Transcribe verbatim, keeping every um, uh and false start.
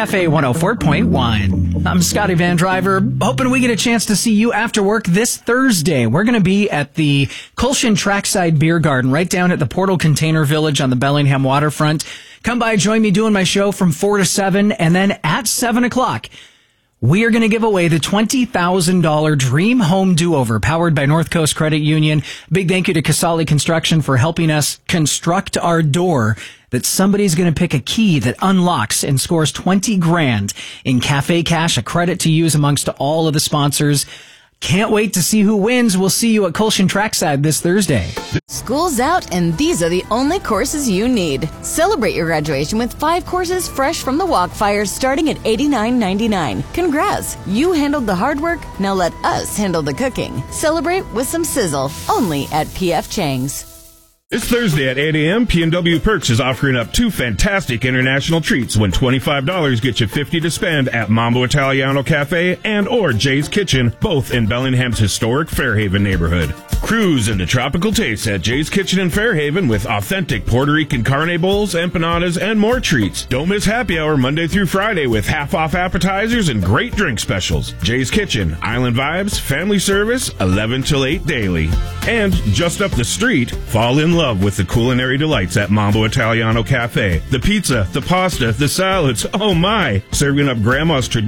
Cafe one oh four point one. I'm Scotty Van Driver, hoping we get a chance to see you after work this Thursday. We're going to be at the Kulshan Trackside Beer Garden right down at the Portal Container Village on the Bellingham waterfront. Come by, join me doing my show from four to seven, and then at seven o'clock, we are going to give away the twenty thousand dollars Dream Home Do-Over powered by North Coast Credit Union. Big thank you to Casali Construction for helping us construct our door that somebody's going to pick a key that unlocks and scores twenty grand in Cafe Cash, a credit to use amongst all of the sponsors. Can't wait to see who wins. We'll see you at Kulshan Trackside this Thursday. School's out, and these are the only courses you need. Celebrate your graduation with five courses fresh from the Walkfire starting at eighty-nine ninety-nine. Congrats! You handled the hard work, now let us handle the cooking. Celebrate with some sizzle, only at P F Chang's. This Thursday at eight a.m., P and W Perks is offering up two fantastic international treats when twenty-five dollars gets you fifty dollars to spend at Mambo Italiano Cafe and or Jay's Kitchen, both in Bellingham's historic Fairhaven neighborhood. Cruise into tropical tastes at Jay's Kitchen in Fairhaven with authentic Puerto Rican carne bowls, empanadas, and more treats. Don't miss happy hour Monday through Friday with half-off appetizers and great drink specials. Jay's Kitchen, Island Vibes, Family Service, eleven till eight daily. And just up the street, fall in love with the culinary delights at Mambo Italiano Cafe. The pizza, the pasta, the salads, oh my! Serving up Grandma's tradition